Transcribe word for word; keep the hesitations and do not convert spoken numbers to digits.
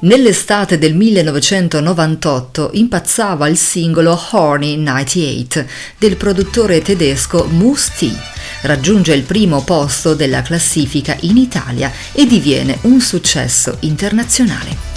Nell'estate del millenovecentonovantotto impazzava il singolo Horny novantotto del produttore tedesco Mousse T. Raggiunge il primo posto della classifica in Italia e diviene un successo internazionale.